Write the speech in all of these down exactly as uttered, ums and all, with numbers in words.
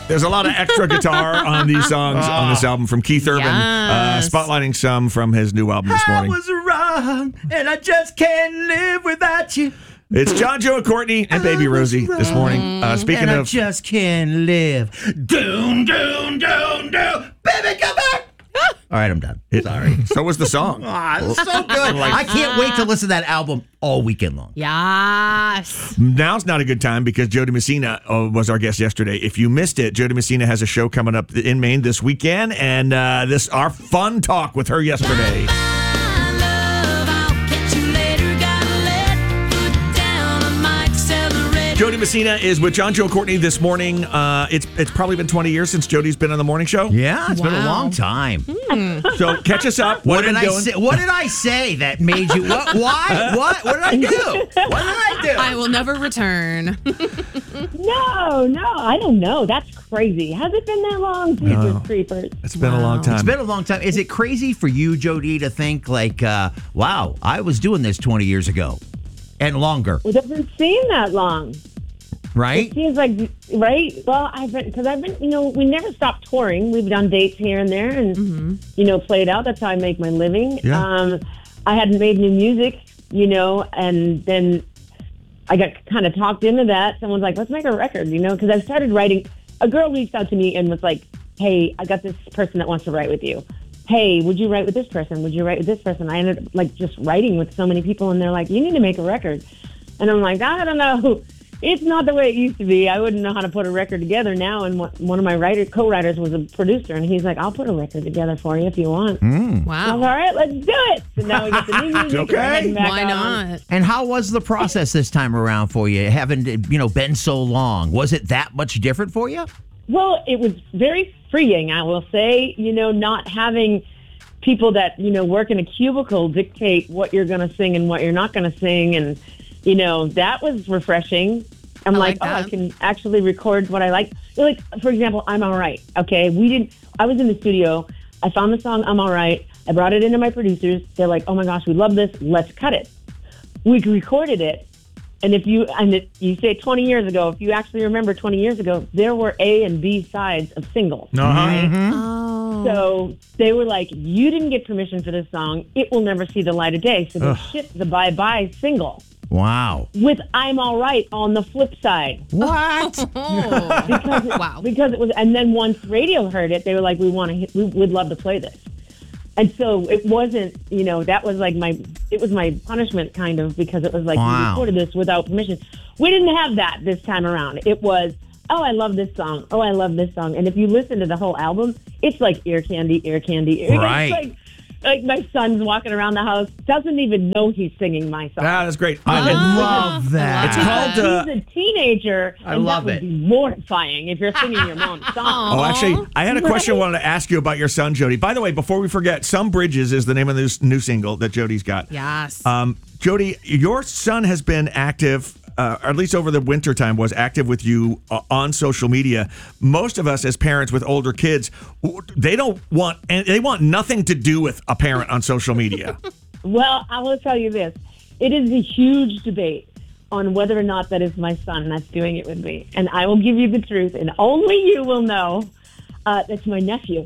There's a lot of extra guitar on these songs on this album from Keith Urban, Yes. uh, spotlighting some from his new album this morning. I was wrong, and I just can't live without you. It's John, Joe, and Courtney, and baby Rosie this morning. Uh, speaking and I of... just can't live. Doom, doom, doom, doom. Baby, come back. All right, I'm done. It- Sorry. So was the song. Ah, it's so good. I can't wait to listen to that album all weekend long. Yes. Now's not a good time because Jody Messina uh, was our guest yesterday. If you missed it, Jody Messina has a show coming up in Maine this weekend, and uh, this our fun talk with her yesterday. Jody Messina is with John, Joe, Courtney this morning. Uh, it's it's probably been twenty years since Jody's been on the morning show. Yeah, it's been a Wow. long time. So catch us up. What have did you I been doing? say? What did I say that made you? What? Why? What? What did I do? What did I do? I will never return. No, no, I don't know. That's crazy. Has it been that long? Jesus creepers. It's been a long time. It's been a long time. Is it crazy for you, Jody, to think like, uh, wow, I was doing this twenty years ago and longer, It doesn't seem that long. right? It seems like, right? Well, I've been, because I've been, you know, we never stopped touring. We've done dates here and there and, you know, played out. That's how I make my living. Yeah. Um, I hadn't made new music, you know, and then I got kind of talked into that. Someone's like, let's make a record, you know, because I started writing. A girl reached out to me and was like, hey, I got this person that wants to write with you. Hey, would you write with this person? Would you write with this person? I ended up like just writing with so many people, and they're like, you need to make a record. And I'm like, I don't know. It's not the way it used to be. I wouldn't know how to put a record together now. And one of my writer co-writers was a producer, and he's like, I'll put a record together for you if you want. I was Wow. all right, let's do it. So now we got the new music. Okay. We're heading back Why on. not? And how was the process this time around for you? Having you know been so long, was it that much different for you? Well, it was very freeing, I will say, you know, not having people that, you know, work in a cubicle dictate what you're going to sing and what you're not going to sing. And, you know, that was refreshing. I'm I like, like oh, I that. can actually record what I like. Like, for example, I'm All Right. Okay. We didn't, I was in the studio. I found the song I'm All Right. I brought it into my producers. They're like, oh my gosh, we love this. Let's cut it. We recorded it. And if you, and it, you say twenty years ago, if you actually remember twenty years ago, there were A and B sides of singles. Uh-huh. Right? Oh. So they were like, you didn't get permission for this song. It will never see the light of day. So they shipped the Bye Bye single Wow. with I'm All Right on the flip side. What? Oh. Because it, Wow. because it was, and then once radio heard it, they were like, we want to, we would love to play this. And so it wasn't, you know, that was like my, it was my punishment kind of, because it was like, Wow. we recorded this without permission. We didn't have that this time around. It was, oh, I love this song. Oh, I love this song. And if you listen to the whole album, it's like ear candy, ear candy. Ear Right. It's like, like my son's walking around the house, doesn't even know he's singing my song. Ah, that's great. I Uh, love that. It's called... Uh, He's a teenager, I and love that would it. be mortifying if you're singing your mom's song. Oh, actually, I had a question I wanted to ask you about your son, Jody. By the way, before we forget, Some Bridges is the name of this new single that Jody's got. Yes. Um, Jody, your son has been active, uh, or at least over the winter time, was active with you uh, on social media. Most of us as parents with older kids, w- they don't want, and they want nothing to do with a parent on social media. Well, I will tell you this. It is a huge debate on whether or not that is my son that's doing it with me. And I will give you the truth, and only you will know. Uh, it's my nephew.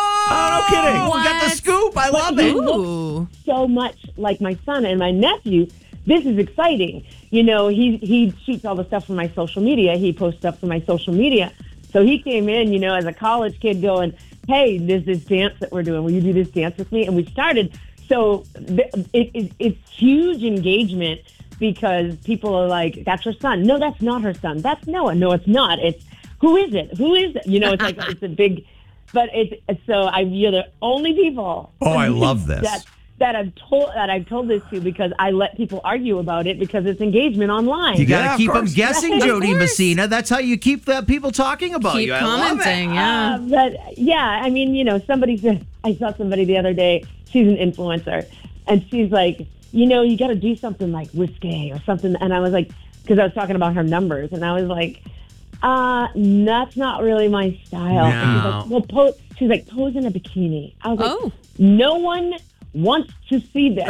Oh, no kidding. We got the What? scoop. I love it. Ooh. So much like my son and my nephew. This is exciting. You know, he he shoots all the stuff for my social media. He posts stuff for my social media. So he came in, you know, as a college kid going, hey, there's this dance that we're doing. Will you do this dance with me? And we started. So th- it, it, it's huge engagement because people are like, that's her son. No, that's not her son. That's Noah. No, it's not. It's, who is it? Who is it? You know, it's like, it's a big, but it's, so I, you're the only people. Oh, I love this. That, that I've told that I've told this to because I let people argue about it because it's engagement online. You got to Yeah, of keep them course. guessing, Of Jody course. Messina. That's how you keep the people talking about Keep you. I love it. commenting. Yeah. Uh, but yeah, I mean, you know, somebody said, I saw somebody the other day, she's an influencer, and she's like, you know, you got to do something like risque or something. And I was like, because I was talking about her numbers, and I was like, uh, that's not really my style. And she's No. like, well, pose, she's like, pose in a bikini. I was like, Oh. no one wants to see this.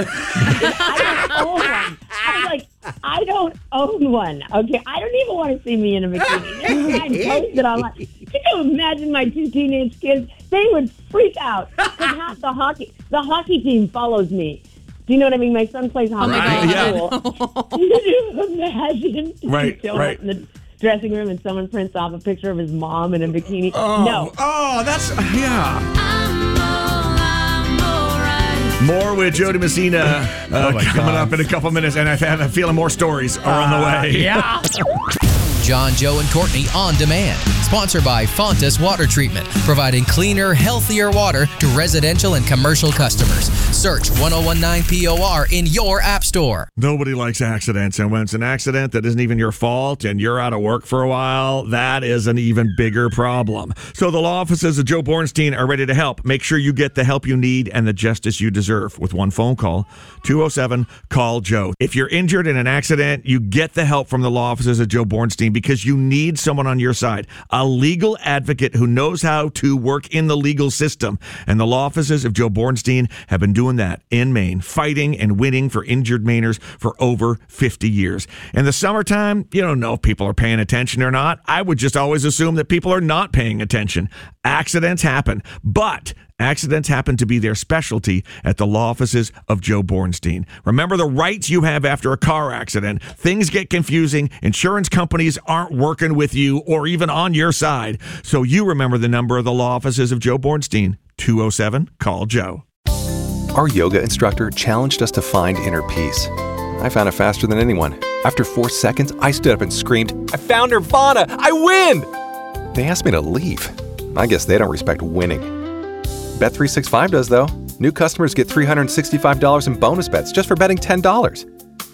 I don't own one. I was like, I don't own one. Okay, I don't even want to see me in a bikini. Never mind, post it online. you imagine my two teenage kids? They would freak out because half the hockey, the hockey team follows me. Do you know what I mean? My son plays hockey. Right, in yeah. school. Can you imagine? Right, Show right. up in the dressing room and someone prints off a picture of his mom in a bikini. Oh, No. Oh, that's, yeah. More with Jody Messina uh, Oh my coming God. up in a couple minutes, and I have a feeling more stories are on the way. Yeah. John, Joe, and Courtney On Demand. Sponsored by Fontas Water Treatment, providing cleaner, healthier water to residential and commercial customers. Search ten nineteen P O R in your app store. Nobody likes accidents, and when it's an accident that isn't even your fault and you're out of work for a while, that is an even bigger problem. So the law offices of Joe Bornstein are ready to help. Make sure you get the help you need and the justice you deserve with one phone call, two oh seven, call Joe. If you're injured in an accident, you get the help from the law offices of Joe Bornstein because you need someone on your side, a legal advocate who knows how to work in the legal system. And the law offices of Joe Bornstein have been doing that in Maine, fighting and winning for injured Mainers for over fifty years. In the summertime, you don't know if people are paying attention or not. I would just always assume that people are not paying attention. Accidents happen, but accidents happen to be their specialty at the law offices of Joe Bornstein. Remember the rights you have after a car accident. Things get confusing. Insurance companies aren't working with you or even on your side. So you remember the number of the law offices of Joe Bornstein, two oh seven, call Joe. Our yoga instructor challenged us to find inner peace. I found it faster than anyone. After four seconds, I stood up and screamed, "I found Nirvana! I win!" They asked me to leave. I guess they don't respect winning. Bet three sixty-five does, though. New customers get three hundred sixty-five dollars in bonus bets just for betting ten dollars.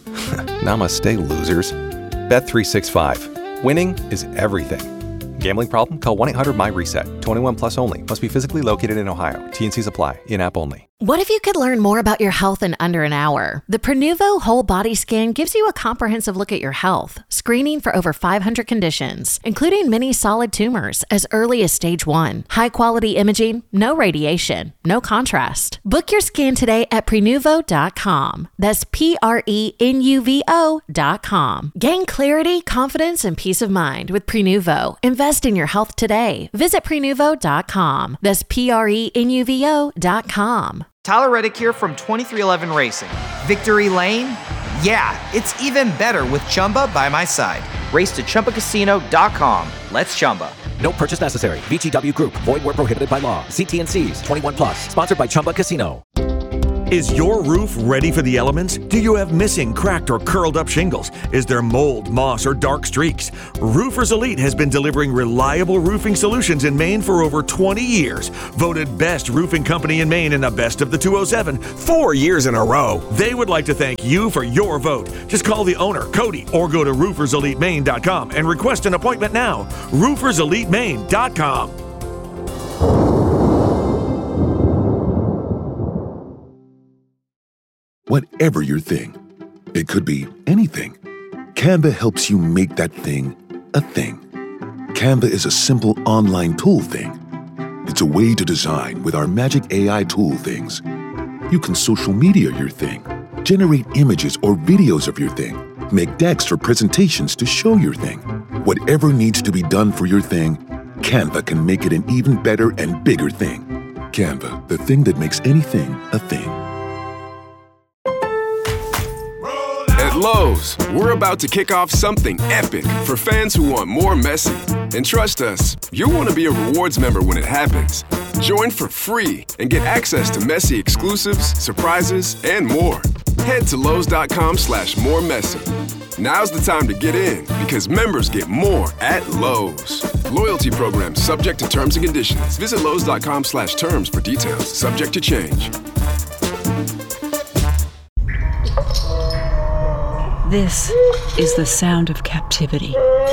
Namaste, losers. Bet three sixty-five. Winning is everything. Gambling problem? Call one eight hundred my reset. twenty-one plus only. Must be physically located in Ohio. T and Cs apply. In-app only. What if you could learn more about your health in under an hour? The Prenuvo Whole Body Scan gives you a comprehensive look at your health, screening for over five hundred conditions, including many solid tumors as early as stage one. High-quality imaging, no radiation, no contrast. Book your scan today at Prenuvo dot com. That's P R E N U V O dot com. Gain clarity, confidence, and peace of mind with Prenuvo. Invest in your health today. Visit Prenuvo dot com. That's P R E N U V O dot com. Tyler Reddick here from twenty-three eleven Racing. Victory Lane? Yeah, it's even better with Chumba by my side. Race to Chumba Casino dot com. Let's Chumba. No purchase necessary. V G W Group. Void where prohibited by law. See T and Cs. twenty-one plus. Sponsored by Chumba Casino. Is your roof ready for the elements? Do you have missing, cracked, or curled up shingles? Is there mold, moss, or dark streaks? Roofers Elite has been delivering reliable roofing solutions in Maine for over twenty years. Voted best roofing company in Maine in the best of the two oh seven, four years in a row. They would like to thank you for your vote. Just call the owner, Cody, or go to roofers elite maine dot com and request an appointment now. roofers elite maine dot com. Whatever your thing, it could be anything. Canva helps you make that thing a thing. Canva is a simple online tool thing. It's a way to design with our magic A I tool things. You can social media your thing, generate images or videos of your thing, make decks or presentations to show your thing. Whatever needs to be done for your thing, Canva can make it an even better and bigger thing. Canva, the thing that makes anything a thing. At Lowe's, we're about to kick off something epic for fans who want more Messi. And trust us, you'll want to be a rewards member when it happens. Join for free and get access to Messi exclusives, surprises, and more. Head to Lowe's.com slash more Messi. Now's the time to get in because members get more at Lowe's. Loyalty program subject to terms and conditions. Visit Lowe's.com slash terms for details. Subject to change. This is the sound of captivity.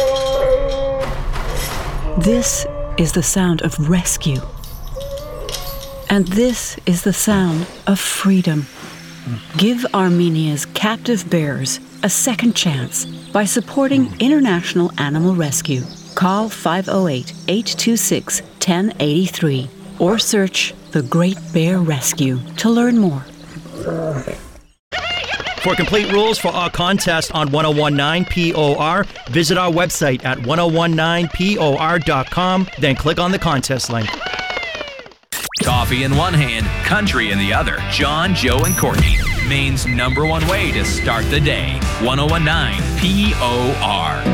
This is the sound of rescue. And this is the sound of freedom. Give Armenia's captive bears a second chance by supporting International Animal Rescue. Call five oh eight, eight two six, one oh eight three or search The Great Bear Rescue to learn more. For complete rules for our contest on ten nineteen P O R, visit our website at ten nineteen P O R dot com, then click on the contest link. Coffee in one hand, country in the other. John, Joe, and Courtney. Maine's number one way to start the day. ten nineteen P O R.